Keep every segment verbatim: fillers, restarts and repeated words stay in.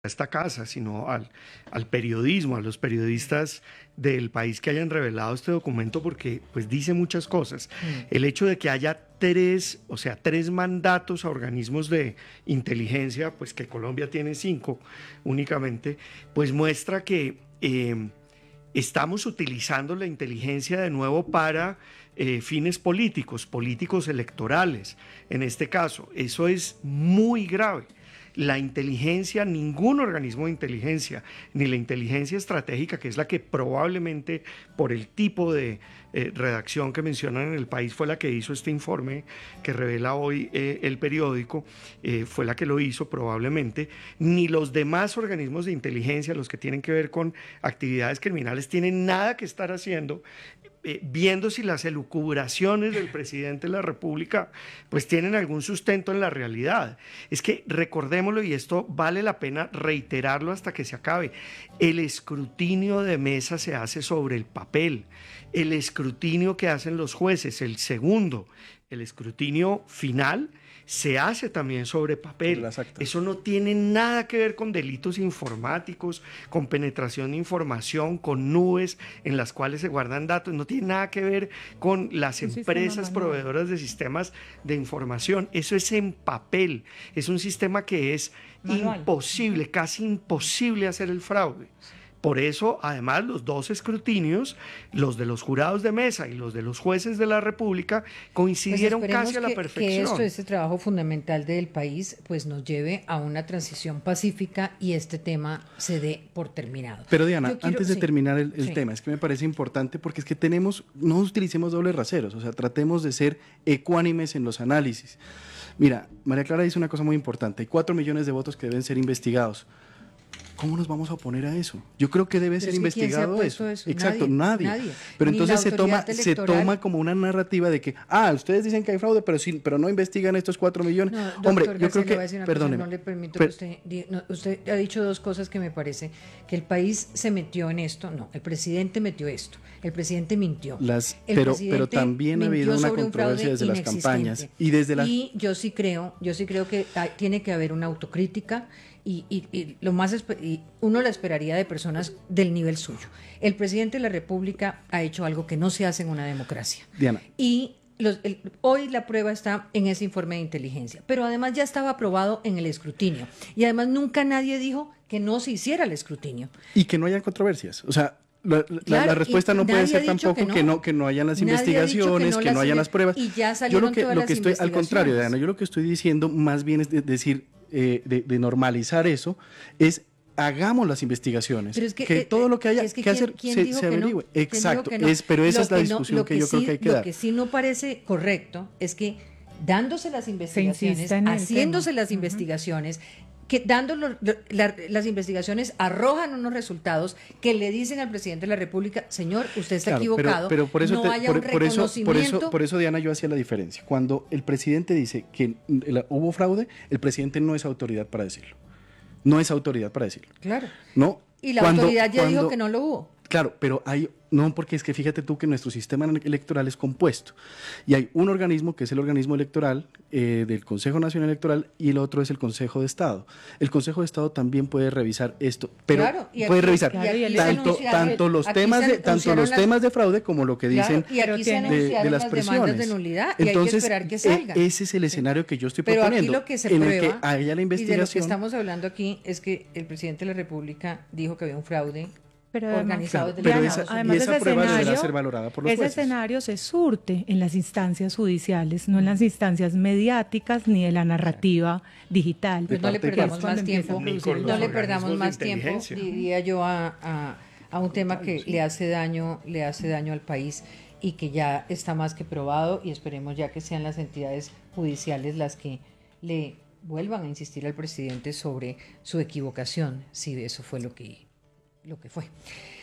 a esta casa, sino al, al periodismo, a los periodistas del país que hayan revelado este documento, porque pues dice muchas cosas. Mm. El hecho de que haya tres, o sea, tres mandatos a organismos de inteligencia, pues que Colombia tiene cinco únicamente, pues muestra que eh, estamos utilizando la inteligencia de nuevo para eh, fines políticos, políticos electorales, en este caso. Eso es muy grave. La inteligencia, ningún organismo de inteligencia, ni la inteligencia estratégica, que es la que probablemente por el tipo de eh, redacción que mencionan en El País fue la que hizo este informe que revela hoy eh, el periódico, eh, fue la que lo hizo probablemente, ni los demás organismos de inteligencia, los que tienen que ver con actividades criminales, tienen nada que estar haciendo Eh, viendo si las elucubraciones del presidente de la República pues tienen algún sustento en la realidad. Es que recordémoslo, y esto vale la pena reiterarlo hasta que se acabe, el escrutinio de mesa se hace sobre el papel, el escrutinio que hacen los jueces, el segundo, el escrutinio final, se hace también sobre papel. Eso no tiene nada que ver con delitos informáticos, con penetración de información, con nubes en las cuales se guardan datos, no tiene nada que ver con las un empresas proveedoras de sistemas de información. Eso es en papel, es un sistema que es manual. Imposible, casi imposible hacer el fraude. Por eso, además, los dos escrutinios, los de los jurados de mesa y los de los jueces de la República, coincidieron pues casi a la que, perfección. Que esto, este trabajo fundamental del país, pues nos lleve a una transición pacífica y este tema se dé por terminado. Pero Diana, quiero, antes de sí, terminar el, el sí. tema, es que me parece importante porque es que tenemos, no utilicemos dobles raseros, o sea, tratemos de ser ecuánimes en los análisis. Mira, María Clara dice una cosa muy importante, hay cuatro millones de votos que deben ser investigados. ¿Cómo nos vamos a oponer a eso? Yo creo que debe Pero ser es que investigado ¿quién se ha eso. eso. Exacto, nadie. nadie. nadie. Pero Ni entonces se toma, se toma como una narrativa de que, ah, ustedes dicen que hay fraude, pero sí, pero no investigan estos cuatro millones. No, Hombre, doctor yo García, creo le que, voy a perdóneme. Cosa, no le permito per que usted, no, usted ha dicho dos cosas que me parece, que el país se metió en esto, no, el presidente metió esto, el presidente mintió. Las, el pero, presidente pero también ha habido una controversia un desde las campañas. Y, desde la... y yo sí creo, yo sí creo que hay, tiene que haber una autocrítica. Y, y, y lo más y uno la esperaría de personas del nivel suyo. El presidente de la República ha hecho algo que no se hace en una democracia. Diana. Y los, el, hoy la prueba está en ese informe de inteligencia, pero además ya estaba aprobado en el escrutinio. Y además nunca nadie dijo que no se hiciera el escrutinio. Y que no haya controversias. O sea, La, la, claro, la respuesta no puede ser tampoco que no, que no, que no hayan las nadie investigaciones, que no, que no hayan las pruebas. Y ya yo lo que, lo que estoy, al contrario, Diana, yo lo que estoy diciendo más bien es de, decir, eh, de, de normalizar eso, es hagamos las investigaciones, pero es que, que eh, todo lo que haya es que, que hacer ¿quién, quién se, se averigüe. No? Exacto, no? es, pero esa lo es la discusión no, que, que yo sí, creo que hay que lo dar. Lo que sí no parece correcto es que dándose las investigaciones, haciéndose las uh-huh. investigaciones, que dando lo, la, las investigaciones arrojan unos resultados que le dicen al presidente de la República, señor, usted está claro, equivocado, pero, pero por eso no te, haya por, un por reconocimiento. Eso, por, eso, por eso, Diana, yo hacía la diferencia. Cuando el presidente dice que la, hubo fraude, el presidente no es autoridad para decirlo. No es autoridad para decirlo. Claro. No. Y la cuando, autoridad ya cuando, dijo que no lo hubo. Claro, pero hay, no, porque es que fíjate tú que nuestro sistema electoral es compuesto y hay un organismo que es el organismo electoral eh, del Consejo Nacional Electoral y el otro es el Consejo de Estado. El Consejo de Estado también puede revisar esto, pero claro, puede aquí, revisar claro, tanto, tanto los temas de tanto los las, temas de fraude como lo que dicen claro, y aquí se de, de las presiones. De nulidad, y Entonces, hay que esperar que salgan. E, ese es el escenario que yo estoy pero proponiendo. Aquí lo que se en prueba, el que haya la investigación. Y de lo que estamos hablando aquí es que el presidente de la República dijo que había un fraude. Pero organizado además, claro, pero esa, además, y esa prueba deberá ser valorada por los ese jueces. escenario se surte en las instancias judiciales, no en las instancias mediáticas ni de la narrativa digital. Pues no le perdamos más tiempo, no le perdamos más tiempo, diría yo, a, a, a un tema que le hace daño, le hace daño al país y que ya está más que probado, y esperemos ya que sean las entidades judiciales las que le vuelvan a insistir al presidente sobre su equivocación, si eso fue lo que lo que fue.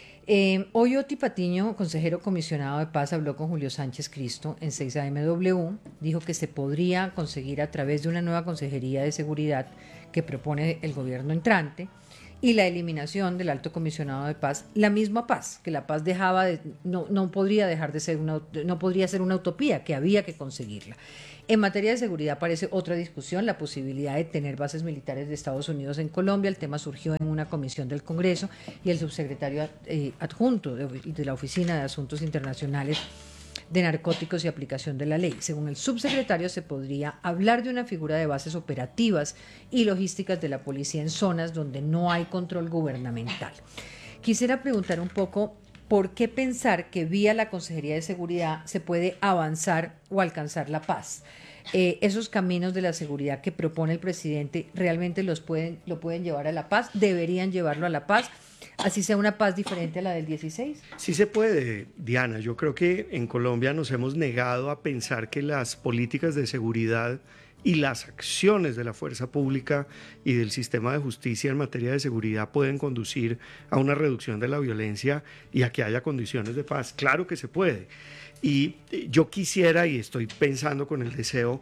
Eh, hoy Oti Patiño, consejero comisionado de paz, habló con Julio Sánchez Cristo en seis A M W, dijo que se podría conseguir a través de una nueva consejería de seguridad que propone el gobierno entrante y la eliminación del Alto Comisionado de Paz, la misma paz, que la paz dejaba de, no, no podría dejar de ser una, no podría ser una utopía, que había que conseguirla. En materia de seguridad aparece otra discusión, la posibilidad de tener bases militares de Estados Unidos en Colombia. El tema surgió en una comisión del Congreso y el subsecretario eh, adjunto de, de la Oficina de Asuntos Internacionales de Narcóticos y Aplicación de la Ley. Según el subsecretario, se podría hablar de una figura de bases operativas y logísticas de la policía en zonas donde no hay control gubernamental. Quisiera preguntar un poco, ¿por qué pensar que vía la Consejería de Seguridad se puede avanzar o alcanzar la paz? Eh, ¿Esos caminos de la seguridad que propone el presidente realmente los pueden, lo pueden llevar a la paz? ¿Deberían llevarlo a la paz? ¿Así sea una paz diferente a la del dieciséis? Sí se puede, Diana. Yo creo que en Colombia nos hemos negado a pensar que las políticas de seguridad y las acciones de la fuerza pública y del sistema de justicia en materia de seguridad pueden conducir a una reducción de la violencia y a que haya condiciones de paz. Claro que se puede. Y yo quisiera, y estoy pensando con el deseo,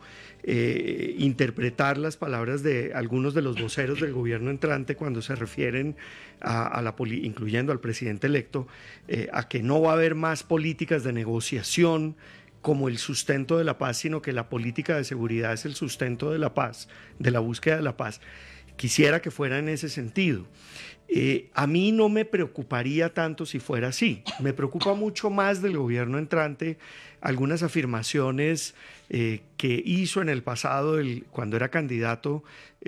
eh, interpretar las palabras de algunos de los voceros del gobierno entrante cuando se refieren a, a la, incluyendo al presidente electo, eh, a que no va a haber más políticas de negociación como el sustento de la paz, sino que la política de seguridad es el sustento de la paz, de la búsqueda de la paz. Quisiera que fuera en ese sentido. Eh, a mí no me preocuparía tanto si fuera así. Me preocupa mucho más del gobierno entrante algunas afirmaciones eh, que hizo en el pasado, el, cuando era candidato,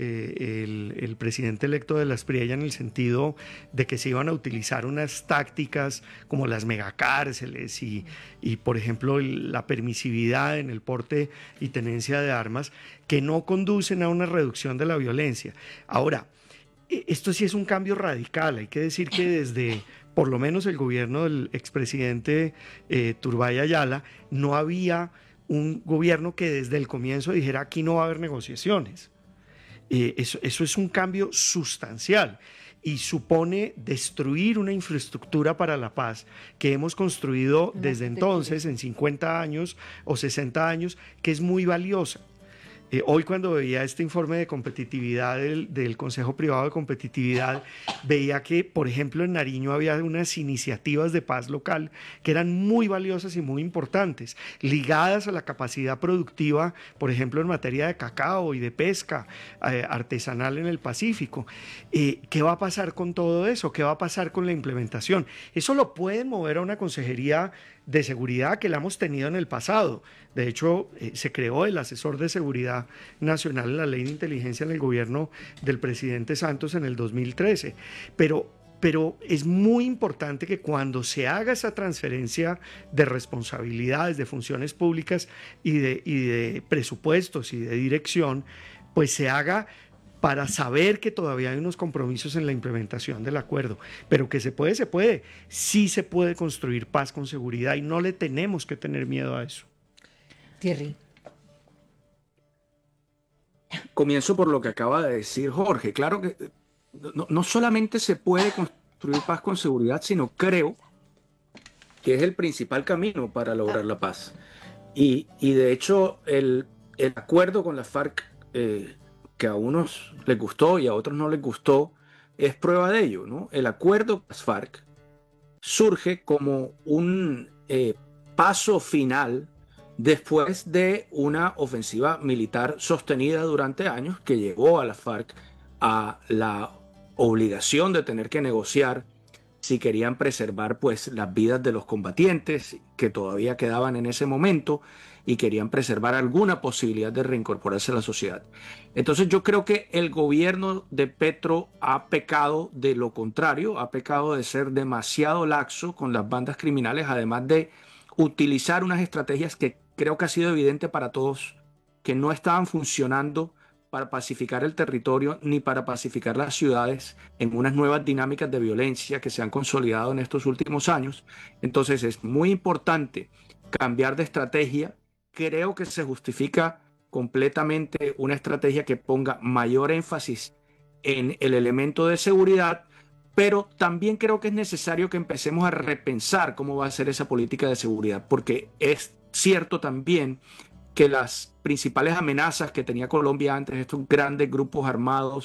eh, el, el presidente electo de la Espriella, en el sentido de que se iban a utilizar unas tácticas como las megacárceles y, y por ejemplo, el, la permisividad en el porte y tenencia de armas, que no conducen a una reducción de la violencia. Ahora, esto sí es un cambio radical. Hay que decir que desde por lo menos el gobierno del expresidente eh, Turbay Ayala no había un gobierno que desde el comienzo dijera aquí no va a haber negociaciones. Eh, eso, eso es un cambio sustancial y supone destruir una infraestructura para la paz que hemos construido desde entonces en cincuenta años o sesenta años, que es muy valiosa. Eh, hoy cuando veía este informe de competitividad del, del Consejo Privado de Competitividad, veía que, por ejemplo, en Nariño había unas iniciativas de paz local que eran muy valiosas y muy importantes, ligadas a la capacidad productiva, por ejemplo, en materia de cacao y de pesca eh, artesanal en el Pacífico. Eh, ¿Qué va a pasar con todo eso? ¿Qué va a pasar con la implementación? Eso lo pueden mover a una consejería de seguridad que la hemos tenido en el pasado. De hecho, eh, se creó el asesor de seguridad nacional en la ley de inteligencia en el gobierno del presidente Santos en el dos mil trece. Pero, pero es muy importante que cuando se haga esa transferencia de responsabilidades, de funciones públicas y de, y de presupuestos y de dirección, pues se haga para saber que todavía hay unos compromisos en la implementación del acuerdo, pero que se puede, se puede, sí se puede construir paz con seguridad y no le tenemos que tener miedo a eso. Thierry. Comienzo por lo que acaba de decir Jorge. Claro que no, no solamente se puede construir paz con seguridad, sino creo que es el principal camino para lograr la paz. Y, y de hecho el, el acuerdo con la FARC, eh, que a unos les gustó y a otros no les gustó, es prueba de ello, ¿no? El acuerdo con las FARC surge como un eh, paso final después de una ofensiva militar sostenida durante años que llevó a la FARC a la obligación de tener que negociar si querían preservar pues las vidas de los combatientes que todavía quedaban en ese momento y querían preservar alguna posibilidad de reincorporarse a la sociedad. Entonces yo creo que el gobierno de Petro ha pecado de lo contrario, ha pecado de ser demasiado laxo con las bandas criminales, además de utilizar unas estrategias que creo que ha sido evidente para todos que no estaban funcionando para pacificar el territorio ni para pacificar las ciudades en unas nuevas dinámicas de violencia que se han consolidado en estos últimos años. Entonces es muy importante cambiar de estrategia. Creo que se justifica completamente una estrategia que ponga mayor énfasis en el elemento de seguridad, pero también creo que es necesario que empecemos a repensar cómo va a ser esa política de seguridad, porque es cierto también que las principales amenazas que tenía Colombia antes, estos grandes grupos armados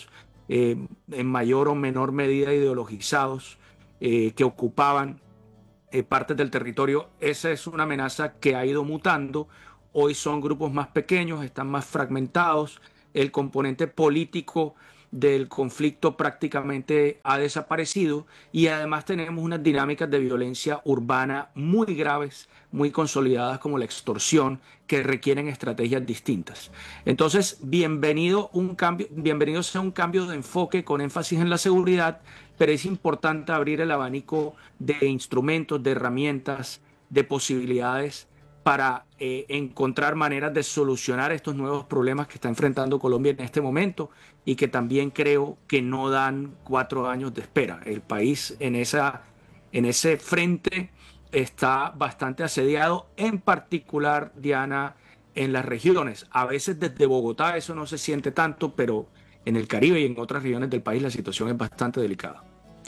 eh, en mayor o menor medida ideologizados, eh, que ocupaban eh, partes del territorio. Esa es una amenaza que ha ido mutando. Hoy son grupos más pequeños, están más fragmentados, el componente político del conflicto prácticamente ha desaparecido y además tenemos unas dinámicas de violencia urbana muy graves, muy consolidadas, como la extorsión, que requieren estrategias distintas. Entonces, bienvenido un cambio, bienvenido sea un cambio de enfoque con énfasis en la seguridad, pero es importante abrir el abanico de instrumentos, de herramientas, de posibilidades para eh, encontrar maneras de solucionar estos nuevos problemas que está enfrentando Colombia en este momento y que también creo que no dan cuatro años de espera. El país en, esa, en ese frente está bastante asediado, en particular, Diana, en las regiones. A veces desde Bogotá eso no se siente tanto, pero en el Caribe y en otras regiones del país la situación es bastante delicada.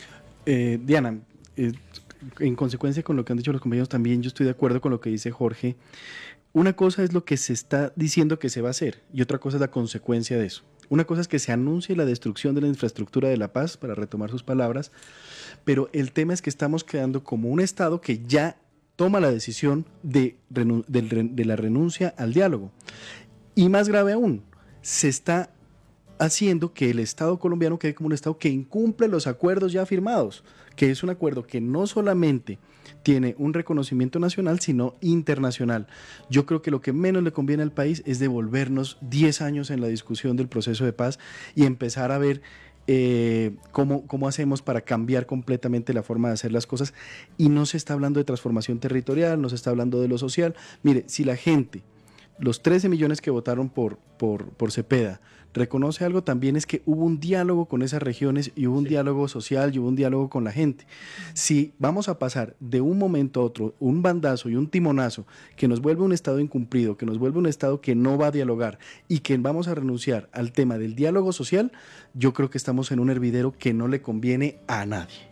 Eh, Diana, eh, en consecuencia con lo que han dicho los compañeros también, yo estoy de acuerdo con lo que dice Jorge. Una cosa es lo que se está diciendo que se va a hacer y otra cosa es la consecuencia de eso. Una cosa es que se anuncie la destrucción de la infraestructura de la paz, para retomar sus palabras, pero el tema es que estamos quedando como un Estado que ya toma la decisión de, de, de la renuncia al diálogo. Y más grave aún, se está haciendo que el Estado colombiano quede como un Estado que incumple los acuerdos ya firmados, que es un acuerdo que no solamente tiene un reconocimiento nacional, sino internacional. Yo creo que lo que menos le conviene al país es devolvernos diez años en la discusión del proceso de paz y empezar a ver eh, cómo, cómo hacemos para cambiar completamente la forma de hacer las cosas. Y no se está hablando de transformación territorial, no se está hablando de lo social. Mire, si la gente, los trece millones que votaron por, por, por Cepeda, reconoce algo también, es que hubo un diálogo con esas regiones y hubo un sí. diálogo social y hubo un diálogo con la gente. Si vamos a pasar de un momento a otro, un bandazo y un timonazo que nos vuelve un Estado incumplido, que nos vuelve un Estado que no va a dialogar y que vamos a renunciar al tema del diálogo social, yo creo que estamos en un hervidero que no le conviene a nadie.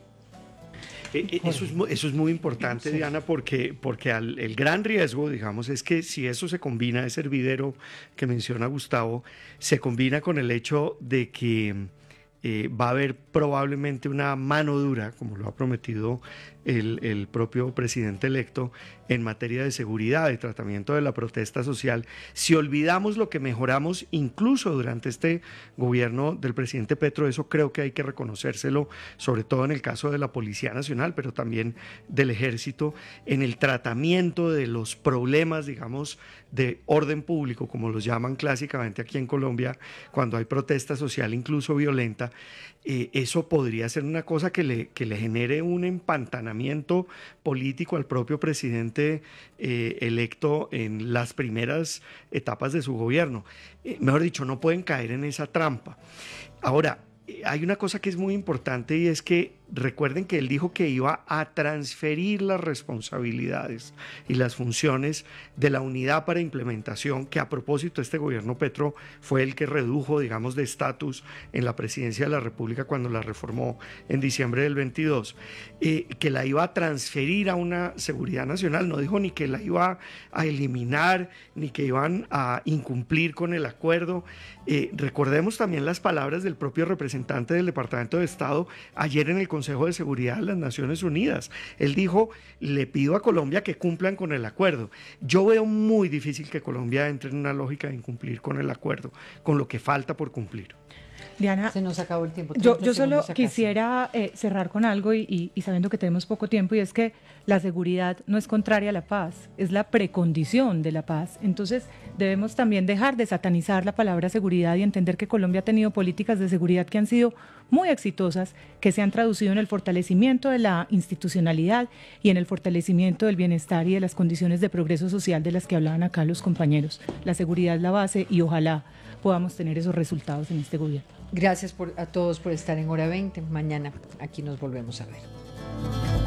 Eso es, eso es muy importante, sí. Diana, porque, porque al, el gran riesgo, digamos, es que si eso se combina, ese hervidero que menciona Gustavo, se combina con el hecho de que eh, va a haber probablemente una mano dura, como lo ha prometido el, el propio presidente electo, en materia de seguridad y tratamiento de la protesta social. Si olvidamos lo que mejoramos incluso durante este gobierno del presidente Petro, eso creo que hay que reconocérselo, sobre todo en el caso de la Policía Nacional, pero también del Ejército, en el tratamiento de los problemas, digamos, de orden público, como los llaman clásicamente aquí en Colombia, cuando hay protesta social, incluso violenta. Eh, eso podría ser una cosa que le, que le genere un empantanamiento político al propio presidente eh, electo en las primeras etapas de su gobierno. Eh, mejor dicho, no pueden caer en esa trampa. Ahora, eh, hay una cosa que es muy importante y es que recuerden que él dijo que iba a transferir las responsabilidades y las funciones de la unidad para implementación, que a propósito este gobierno Petro fue el que redujo, digamos, de estatus en la presidencia de la República cuando la reformó en diciembre del veintidós, eh, que la iba a transferir a una seguridad nacional. No dijo ni que la iba a eliminar, ni que iban a incumplir con el acuerdo. Eh, recordemos también las palabras del propio representante del Departamento de Estado ayer en el Consejo de Seguridad de las Naciones Unidas. Él dijo, le pido a Colombia que cumplan con el acuerdo. Yo veo muy difícil que Colombia entre en una lógica de incumplir con el acuerdo, con lo que falta por cumplir. Diana, se nos acabó el tiempo. Yo, yo solo quisiera eh, cerrar con algo y, y, y sabiendo que tenemos poco tiempo, y es que la seguridad no es contraria a la paz, es la precondición de la paz. Entonces debemos también dejar de satanizar la palabra seguridad y entender que Colombia ha tenido políticas de seguridad que han sido muy exitosas, que se han traducido en el fortalecimiento de la institucionalidad y en el fortalecimiento del bienestar y de las condiciones de progreso social de las que hablaban acá los compañeros. La seguridad es la base y ojalá podamos tener esos resultados en este gobierno. Gracias por, a todos por estar en Hora veinte. Mañana aquí nos volvemos a ver.